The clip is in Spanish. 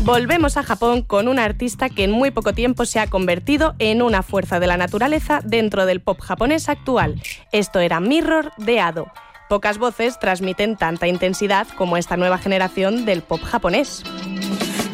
Volvemos a Japón con una artista que en muy poco tiempo se ha convertido en una fuerza de la naturaleza dentro del pop japonés actual. Esto era Mirror de Ado. Pocas voces transmiten tanta intensidad como esta nueva generación del pop japonés.